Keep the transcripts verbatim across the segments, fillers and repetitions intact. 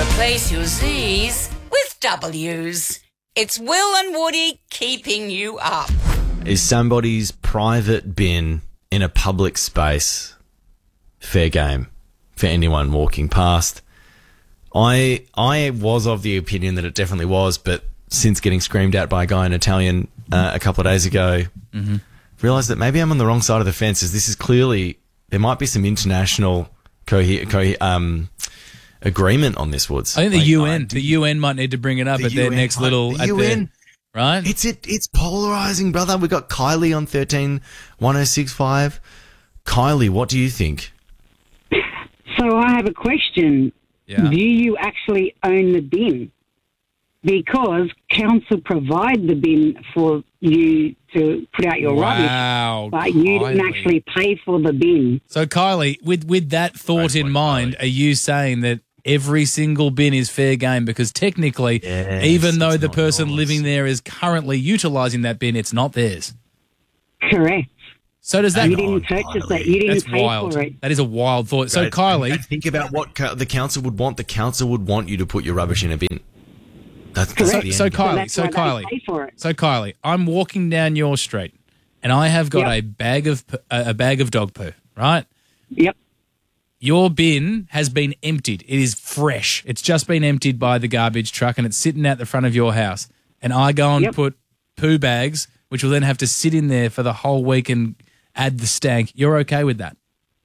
Replace your Z's with W's. It's Will and Woody keeping you up. Is somebody's private bin in a public space fair game for anyone walking past? I I was of the opinion that it definitely was, but since getting screamed at by a guy in Italian uh, a couple of days ago, mm-hmm. realised that maybe I'm on the wrong side of the fence, as this is clearly, there might be some international co- co- um, agreement on this, Woods. I think the like, U N, I, the U N might need to bring it up at their U N, next little... the at U N, their, right? It's it, it's polarising, brother. We've got Kylie on thirteen one oh six five. Kylie, what do you think? So I have a question. Yeah. Do you actually own the bin? Because council provide the bin for you to put out your Wow, rubbish, but you Kylie. didn't actually pay for the bin. So, Kylie, with, with that thought in mind, Kylie. are you saying that every single bin is fair game? Because technically, Yes, even though it's the not person yours. living there is currently utilising that bin, it's not theirs. Correct. So does that... You didn't purchase that. You didn't That's pay wild. for it. That is a wild thought. So, Right. Kylie... And think about what co- the council would want. The council would want you to put your rubbish in a bin. That's, that's Correct. the So, end. Kylie, that's so why they Kylie, pay for it. so Kylie, I'm walking down your street, and I have got Yep. a bag of p- a bag of dog poo, right? Yep. Your bin has been emptied. It is fresh. It's just been emptied by the garbage truck, and it's sitting out the front of your house. And I go and Yep. put poo bags, which will then have to sit in there for the whole week and add the stank. You're okay with that?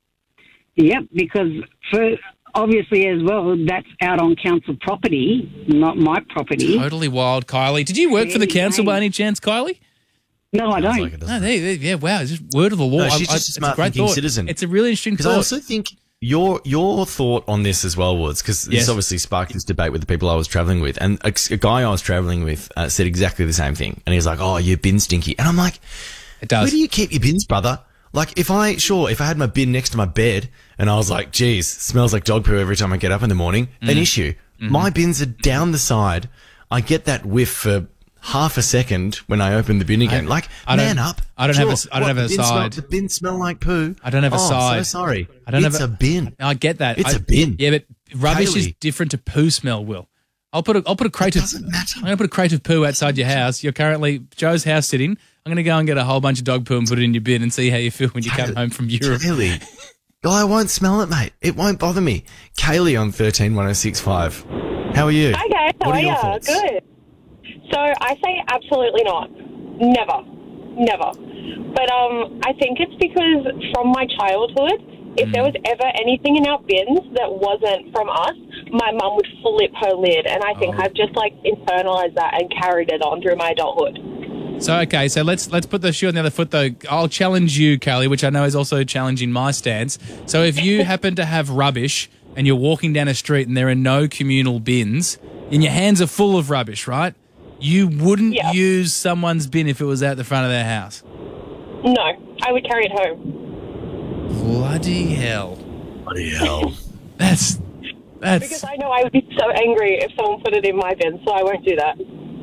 Yep, because for obviously as well, that's out on council property, not my property. Totally wild, Kylie. Did you work for the Fair council by game. any chance, Kylie? No, I don't. Like it doesn't. No, they, they, yeah, wow, it's just word of the law. No, she's I- just I- a it's smart great thinking thought. citizen. It's a really interesting Because I thought. also think your your thought on this as well, Woods, because Yes. this obviously sparked this debate with the people I was travelling with, and a, a guy I was travelling with uh, said exactly the same thing, and he's like, "Oh, your bin's stinky," and I'm like, It does. "Where do you keep your bins, brother?" Like, if I sure if I had my bin next to my bed, and I was like, "Geez, smells like dog poo every time I get up in the morning," Mm. an issue. Mm-hmm. My bins are down the side. I get that whiff for half a second when I open the bin again. like, I don't- man up. I don't have a- Sure. I don't have What, a the bin smell- side. the bin smell like poo. I don't have a oh, side. So sorry. I don't it's have a, bin. I get that. It's I- a bin. Yeah, but rubbish is Kaylee. different to poo smell, Will. I'll put a I'll put a crate of doesn't matter. I'm gonna put a crate of poo outside your house. You're currently Joe's house sitting. I'm gonna go and get a whole bunch of dog poo and put it in your bin and see how you feel when you come home from Europe. Kaylee. Oh, I won't smell it, mate. It won't bother me. Kaylee on thirteen one oh six five. How are you? Hi guys, how What are are your you? thoughts? Good. So I say absolutely not. Never. Never. But um, I think it's because from my childhood, if there was ever anything in our bins that wasn't from us, my mum would flip her lid. And I think Oh. I've just like internalized that and carried it on through my adulthood. So okay, so let's let's put the shoe on the other foot though. I'll challenge you, Kelly, which I know is also challenging my stance. So if you happen to have rubbish and you're walking down a street and there are no communal bins and your hands are full of rubbish, right? You wouldn't Yeah. use someone's bin if it was out the front of their house. No, I would carry it home. Bloody hell. Bloody hell. That's that's Because I know I would be so angry if someone put it in my bin, so I won't do that.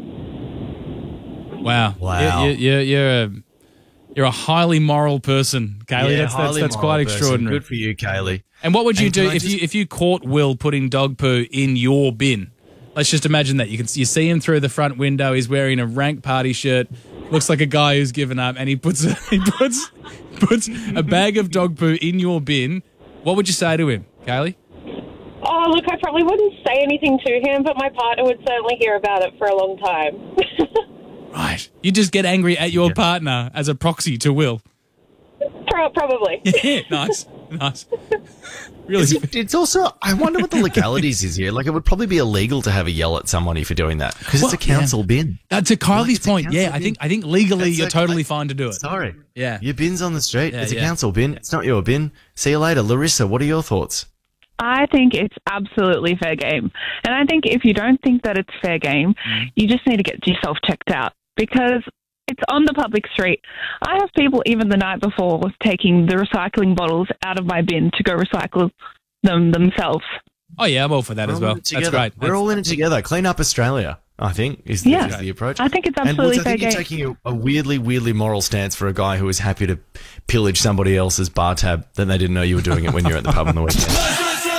wow. Wow. You're, you're, you're a you're a highly moral person, Kaylee. Yeah, that's that's, highly that's moral quite person. extraordinary. Good for you, Kaylee. And what would you And do can I if just- you if you caught Will putting dog poo in your bin? Let's just imagine that you can you see him through the front window. He's wearing a rank party shirt, looks like a guy who's given up, and he puts a, he puts puts a bag of dog poo in your bin. What would you say to him, Kaylee? Oh, look, I probably wouldn't say anything to him, but my partner would certainly hear about it for a long time. Right, you just get angry at your partner as a proxy to Will. Pro- Probably. Yeah, nice, nice. Really, Is it- it's also, I wonder what the legalities is here. Like, it would probably be illegal to have a yell at somebody for doing that because Well, it's a council bin. uh, to Kylie's it's a point, yeah, council I think bin. I think legally That's you're like- totally like- fine to do it. Sorry. Yeah. Your bin's on the street. Yeah, it's a yeah. council bin. It's not your bin. See you later. Larissa, what are your thoughts? I think it's absolutely fair game. And I think if you don't think that it's fair game, you just need to get yourself checked out because it's on the public street. I have people even the night before was taking the recycling bottles out of my bin to go recycle them themselves. Oh yeah, I'm all for that We're as all well. in it That's together. great. We're That's- all in it together. Clean up Australia, I think, is the, Yeah. is the approach. I think it's And absolutely Woods, I think fair you're game. taking a, a weirdly, weirdly moral stance for a guy who is happy to pillage somebody else's bar tab that they didn't know you were doing it when you were at the pub on the weekend.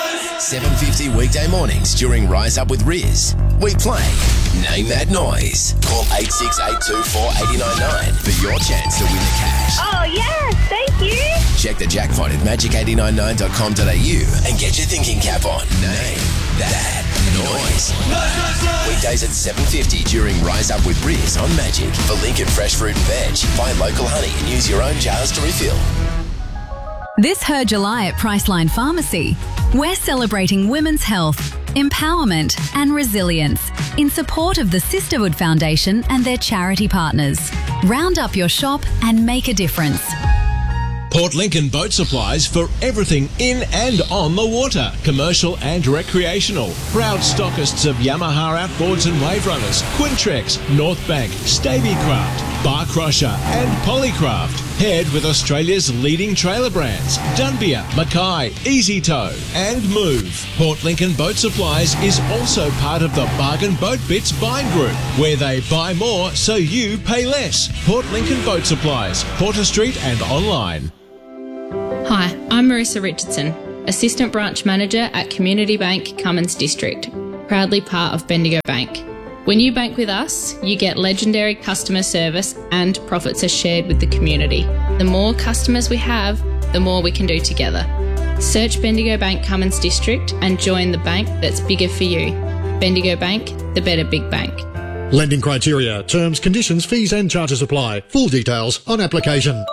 seven fifty weekday mornings during Rise Up with Riz. We play Name That Noise. Call eight six eight two four eight nine nine for your chance to win the cash. Oh, yes, thank you. Check the jackpot at magic eight nine nine dot com dot a u and get your thinking cap on. Name That Noise. Weekdays at seven fifty during Rise Up with Riz on Magic. For Lincoln Fresh Fruit and Veg, buy local honey and use your own jars to refill. This Her July at Priceline Pharmacy, we're celebrating women's health, empowerment and resilience in support of the Sisterhood Foundation and their charity partners. Round up your shop and make a difference. Port Lincoln Boat Supplies for everything in and on the water, commercial and recreational. Proud stockists of Yamaha outboards and wave runners, Quintrex, North Bank, Stavycraft, Bar Crusher and Polycraft. Paired with Australia's leading trailer brands, Dunbia, Mackay, Easy Tow and Move. Port Lincoln Boat Supplies is also part of the Bargain Boat Bits buying group, where they buy more so you pay less. Port Lincoln Boat Supplies, Porter Street and online. Hi, I'm Marissa Richardson, Assistant Branch Manager at Community Bank Cummins District, proudly part of Bendigo Bank. When you bank with us, you get legendary customer service and profits are shared with the community. The more customers we have, the more we can do together. Search Bendigo Bank Cummins District and join the bank that's bigger for you. Bendigo Bank, the better big bank. Lending criteria, terms, conditions, fees and charges apply. Full details on application.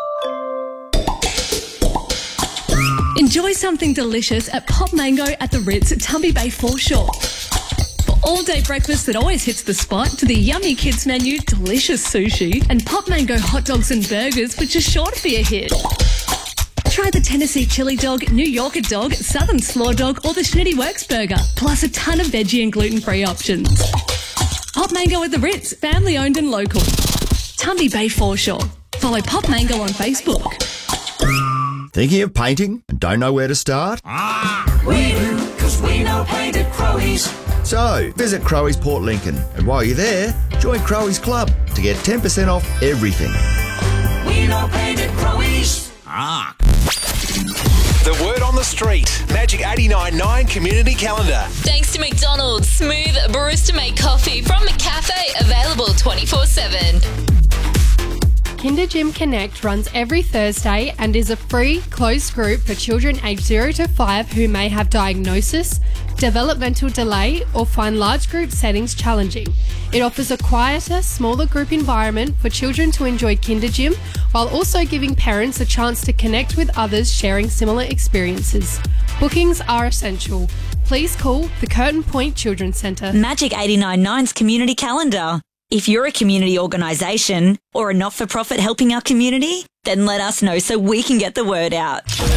Enjoy something delicious at Pop Mango at the Ritz at Tumby Bay Foreshore. For all-day breakfast that always hits the spot, to the yummy kids menu, delicious sushi, and Pop Mango hot dogs and burgers, which are sure to be a hit. Try the Tennessee chili dog, New Yorker dog, Southern slaw dog, or the Schnitty Works burger, plus a ton of veggie and gluten-free options. Pop Mango at the Ritz, family-owned and local. Tumby Bay Foreshore. Follow Pop Mango on Facebook. Thinking of painting and don't know where to start? Ah, we do, because we know paint at Crowies. So, visit Crowies Port Lincoln, and while you're there, join Crowies Club to get ten percent off everything. We know paint at Crowies. Ah. The word on the street. Magic eighty-nine point nine Community Calendar. Thanks to McDonald's. Smooth barista-made coffee from McCafe, available twenty-four seven. Kinder Gym Connect runs every Thursday and is a free, closed group for children aged zero to five who may have diagnosis, developmental delay, or find large group settings challenging. It offers a quieter, smaller group environment for children to enjoy Kinder Gym, while also giving parents a chance to connect with others sharing similar experiences. Bookings are essential. Please call the Curtin Point Children's Centre. Magic eighty-nine point nine's Community Calendar. If you're a community organisation or a not-for-profit helping our community, then let us know so we can get the word out.